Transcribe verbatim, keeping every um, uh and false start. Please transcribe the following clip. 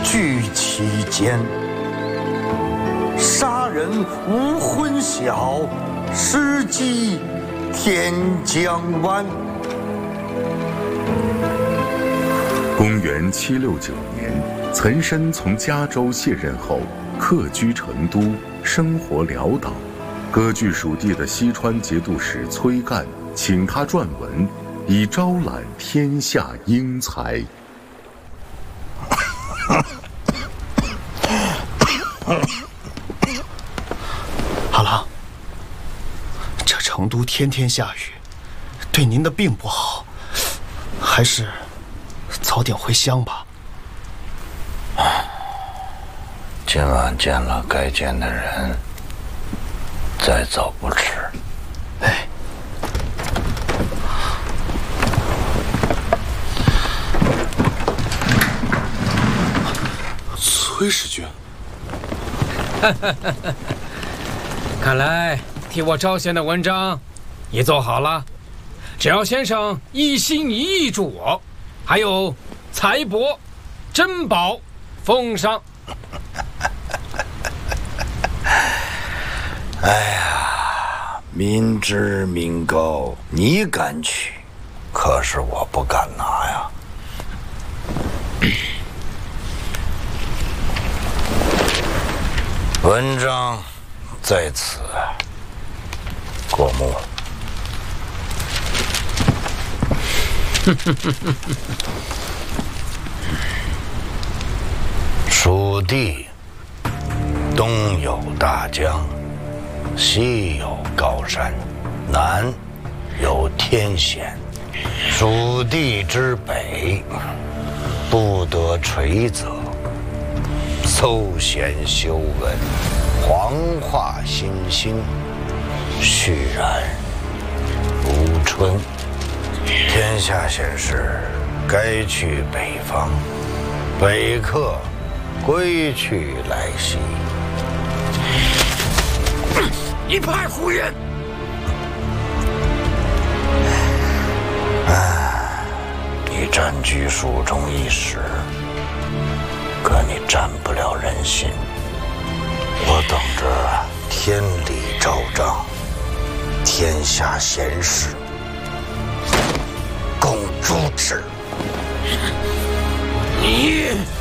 据其间。杀人无荤小，失鸡天将弯。 公元七六九年，岑参从嘉州卸任后，客居成都，生活潦倒。割据蜀地的西川节度使崔干请他撰文，以招揽天下英才。 阿郎，这成都天天下雨，对您的病不好，还是早点回乡吧。 今晚见了该见的人，再走不迟。 哎， 崔使君， 看来替我招贤的文章也做好了，只要先生一心一意助我，还有财帛、珍宝奉上。 哎呀，民脂民膏，你敢取，可是我不敢拿呀。文章在此，过目。蜀地东有大江，西有高山，南有天险。蜀地之北，不得垂泽，搜贤修文，黄化新兴，续然如春。天下贤士该去北方，北客归去来兮。 一派胡言！ 唉，你占据蜀中一时，可你占不了人心。我等着天理昭彰，天下贤士共诛之。 你